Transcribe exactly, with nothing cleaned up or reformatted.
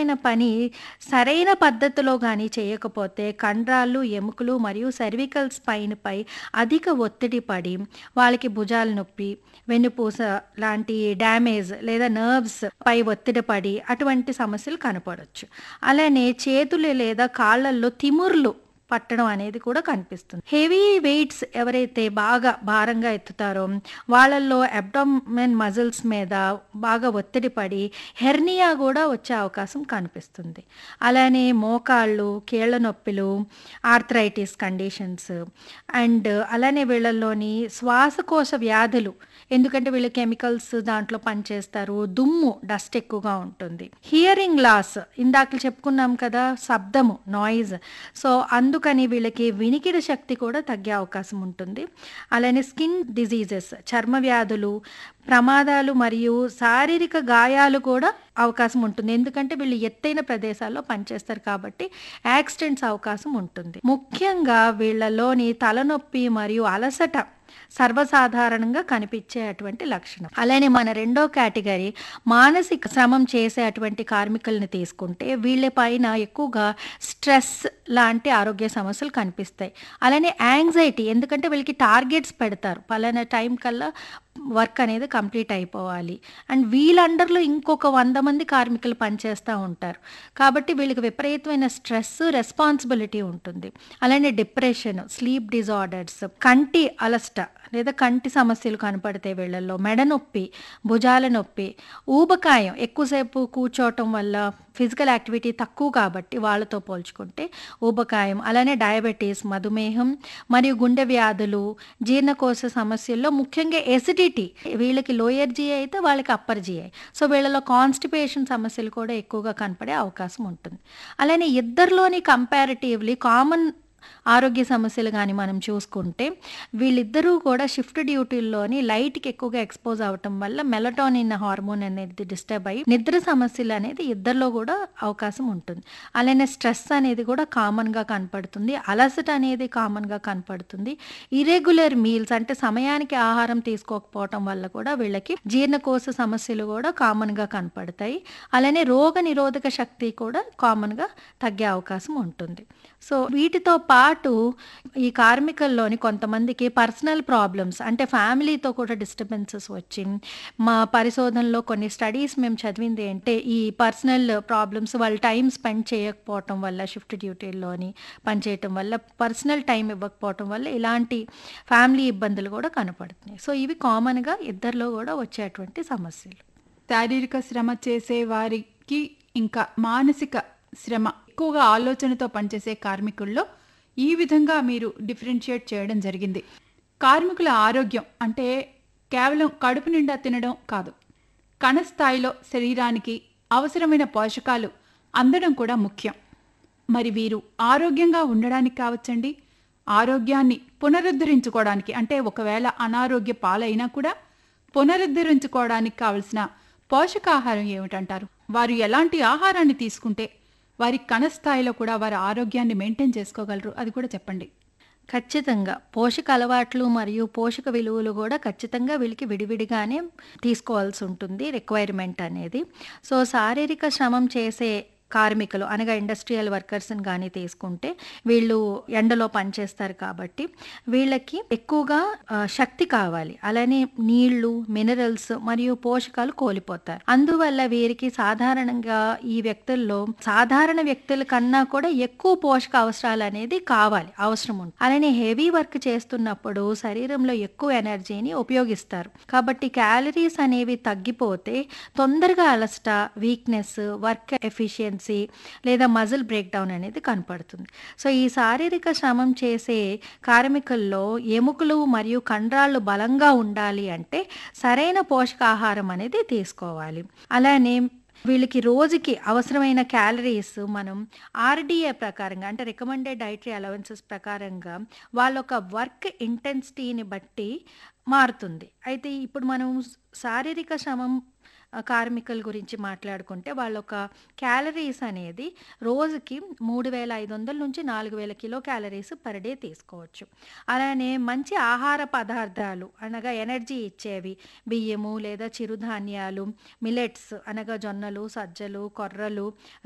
కష్టమైన పని సరైన పద్ధతిలో గాని చేయకపోతే కండరాలు, ఎముకలు మరియు సెర్వికల్ స్పైన్‌పై అధిక ఒత్తిడి పడి వాళ్ళకి భుజాల నొప్పి, వెన్నుపూస లాంటి డ్యామేజ్ లేదా నర్వ్స్ పై ఒత్తిడి పడి అటువంటి సమస్యలు కనపడొచ్చు. అలానే చేతులు లేదా కాళ్ళల్లో తిముర్లు పట్టడం అనేది కూడా కనిపిస్తుంది. హెవీ వెయిట్స్ ఎవరైతే బాగా భారంగా ఎత్తుతారో వాళ్ళల్లో అబ్డామెన్ మజిల్స్ మీద బాగా ఒత్తిడి పడి హెర్నియా కూడా వచ్చే అవకాశం కనిపిస్తుంది. అలానే మోకాళ్ళు, కీళ్ళ నొప్పులు, ఆర్థరైటిస్ కండిషన్స్ అండ్ అలానే వీళ్ళల్లోని శ్వాసకోశ వ్యాధులు, ఎందుకంటే వీళ్ళు కెమికల్స్ దాంట్లో పనిచేస్తారు, దుమ్ము డస్ట్ ఎక్కువగా ఉంటుంది. హియరింగ్ లాస్ ఇందాక చెప్పుకున్నాం కదా, శబ్దము నాయిస్. సో అందుకని వీళ్ళకి వినికిడి శక్తి కూడా తగ్గే అవకాశం ఉంటుంది. అలానే స్కిన్ డిజీజెస్, చర్మ వ్యాధులు, ప్రమాదాలు మరియు శారీరక గాయాలు కూడా అవకాశం ఉంటుంది. ఎందుకంటే వీళ్ళు ఎత్తైన ప్రదేశాల్లో పనిచేస్తారు కాబట్టి యాక్సిడెంట్స్ అవకాశం ఉంటుంది. ముఖ్యంగా వీళ్ళలోని తలనొప్పి మరియు అలసట సర్వసాధారణంగా కనిపించే అటువంటి లక్షణం. అలానే మన రెండో కేటగిరీ మానసిక శ్రమం చేసే అటువంటి కార్మికుల్ని తీసుకుంటే వీళ్ళ పైన ఎక్కువగా స్ట్రెస్ లాంటి ఆరోగ్య సమస్యలు కనిపిస్తాయి. అలానే యాంగ్జైటీ, ఎందుకంటే వీళ్ళకి టార్గెట్స్ పెడతారు, పలానా టైం కల్లా వర్క్ అనేది కంప్లీట్ అయిపోవాలి అండ్ వీళ్ళ అండర్లో ఇంకొక వంద మంది కార్మికులు పనిచేస్తూ ఉంటారు కాబట్టి వీళ్ళకి విపరీతమైన స్ట్రెస్, రెస్పాన్సిబిలిటీ ఉంటుంది. అలానే డిప్రెషన్, స్లీప్ డిజార్డర్స్, కంటి అలసట లేదా కంటి సమస్యలు కనపడతాయి వీళ్ళల్లో, మెడ నొప్పి, భుజాల నొప్పి, ఊబకాయం, ఎక్కువసేపు కూర్చోవటం వల్ల ఫిజికల్ యాక్టివిటీ తక్కువ కాబట్టి వాళ్ళతో పోల్చుకుంటే ఊబకాయం, అలానే డయాబెటీస్, మధుమేహం మరియు గుండె వ్యాధులు, జీర్ణకోశ సమస్యల్లో ముఖ్యంగా ఎసిడిటీ, వీళ్ళకి లోయర్ జీఐ అయితే వాళ్ళకి అప్పర్ జీఐ. సో వీళ్ళలో కాన్స్టిపేషన్ సమస్యలు కూడా ఎక్కువగా కనపడే అవకాశం ఉంటుంది. అలానే ఇద్దరిలోని కంపారిటివ్లీ కామన్ ఆరోగ్య సమస్యలు కానీ మనం చూసుకుంటే వీళ్ళిద్దరూ కూడా షిఫ్ట్ డ్యూటీల్లోని లైట్కి ఎక్కువగా ఎక్స్పోజ్ అవ్వటం వల్ల మెలటోనిన్ హార్మోన్ అనేది డిస్టర్బ్ అయ్యి నిద్ర సమస్యలు అనేది ఇద్దరిలో కూడా అవకాశం ఉంటుంది. అలానే స్ట్రెస్ అనేది కూడా కామన్గా కనపడుతుంది, అలసట అనేది కామన్గా కనపడుతుంది. ఇరెగ్యులర్ మీల్స్ అంటే సమయానికి ఆహారం తీసుకోకపోవటం వల్ల కూడా వీళ్ళకి జీర్ణకోశ సమస్యలు కూడా కామన్గా కనపడతాయి. అలానే రోగ నిరోధక శక్తి కూడా కామన్గా తగ్గే అవకాశం ఉంటుంది. సో వీటితో పాటు ఈ కార్మికుల్లోని కొంతమందికి పర్సనల్ ప్రాబ్లమ్స్ అంటే ఫ్యామిలీతో కూడా డిస్టర్బెన్సెస్ వచ్చి, మా పరిశోధనలో కొన్ని స్టడీస్ మేము చదివింది అంటే ఈ పర్సనల్ ప్రాబ్లమ్స్ వాళ్ళు టైం స్పెండ్ చేయకపోవటం వల్ల, షిఫ్ట్ డ్యూటీల్లోని పనిచేయటం వల్ల పర్సనల్ టైం ఇవ్వకపోవటం వల్ల ఇలాంటి ఫ్యామిలీ ఇబ్బందులు కూడా కనపడుతున్నాయి. సో ఇవి కామన్గా ఇద్దరిలో కూడా వచ్చేటువంటి సమస్యలు. శారీరక శ్రమ చేసే వారికి ఇంకా మానసిక శ్రమ ఎక్కువగా ఆలోచనతో పనిచేసే కార్మికుల్లో ఈ విధంగా మీరు డిఫరెన్షియేట్ చేయడం జరిగింది. కార్మికుల ఆరోగ్యం అంటే కేవలం కడుపు నిండా తినడం కాదు, కణస్థాయిలో శరీరానికి అవసరమైన పోషకాలు అందడం కూడా ముఖ్యం. మరి వీరు ఆరోగ్యంగా ఉండడానికి కావచ్చండి, ఆరోగ్యాన్ని పునరుద్ధరించుకోవడానికి అంటే ఒకవేళ అనారోగ్య పాలైనా కూడా పునరుద్ధరించుకోవడానికి కావలసిన పోషకాహారం ఏమిటంటారు? వారు ఎలాంటి ఆహారాన్ని తీసుకుంటే వారి కణస్థాయిలో కూడా వారి ఆరోగ్యాన్ని మెయింటైన్ చేసుకోగలరు, అది కూడా చెప్పండి. ఖచ్చితంగా పోషక అలవాట్లు మరియు పోషక విలువలు కూడా ఖచ్చితంగా వీళ్ళకి విడివిడిగానే తీసుకోవాల్సి ఉంటుంది, రిక్వైర్మెంట్ అనేది. సో శారీరక శ్రమం చేసే కార్మికులు అనగా ఇండస్ట్రియల్ వర్కర్స్ని కానీ తీసుకుంటే వీళ్ళు ఎండలో పనిచేస్తారు కాబట్టి వీళ్ళకి ఎక్కువగా శక్తి కావాలి, అలానే నీళ్లు, మినరల్స్ మరియు పోషకాలు కోల్పోతారు. అందువల్ల వీరికి సాధారణంగా ఈ వ్యక్తుల్లో సాధారణ వ్యక్తుల కన్నా కూడా ఎక్కువ పోషక అవసరాలు అనేది కావాలి, అవసరం ఉంటుంది. అలానే హెవీ వర్క్ చేస్తున్నప్పుడు శరీరంలో ఎక్కువ ఎనర్జీని ఉపయోగిస్తారు కాబట్టి క్యాలరీస్ అనేవి తగ్గిపోతే తొందరగా అలసట, వీక్నెస్, వర్క్ ఎఫిషియన్సీ లేదా మజిల్ బ్రేక్ డౌన్ అనేది కనపడుతుంది. సో ఈ శారీరక శ్రమం చేసే కార్మికుల్లో ఎముకలు మరియు కండరాళ్ళు బలంగా ఉండాలి అంటే సరైన పోషకాహారం అనేది తీసుకోవాలి. అలానే వీళ్ళకి రోజుకి అవసరమైన క్యాలరీస్ మనం ఆర్డిఏ ప్రకారంగా అంటే రికమెండెడ్ డైటరీ అలవెన్సెస్ ప్రకారంగా వాళ్ళ ఒక వర్క్ ఇంటెన్సిటీని బట్టి మారుతుంది. అయితే ఇప్పుడు మనం శారీరక శ్రమం కార్మికుల గురించి మాట్లాడుకుంటే వాళ్ళ ఒక క్యాలరీస్ అనేది రోజుకి మూడు వేల ఐదు వందల నుంచి నాలుగు వేల కిలో క్యాలరీస్ పర్ డే తీసుకోవచ్చు. అలానే మంచి ఆహార పదార్థాలు అనగా ఎనర్జీ ఇచ్చేవి బియ్యము లేదా చిరుధాన్యాలు, మిలెట్స్ అనగా జొన్నలు, సజ్జలు, కొర్రలు,